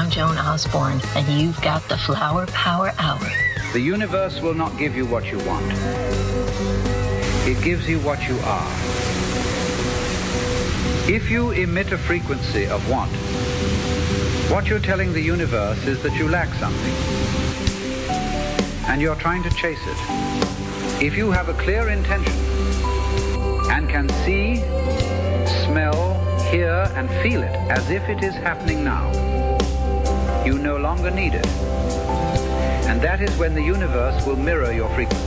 I'm Joan Osborne, and you've got the Flower Power Hour. The universe will not give you what you want. It gives you what you are. If you emit a frequency of want, what you're telling the universe is that you lack something, and you're trying to chase it. If you have a clear intention and can see, smell, hear, and feel it as if it is happening now, you no longer need it. And that is when the universe will mirror your frequency.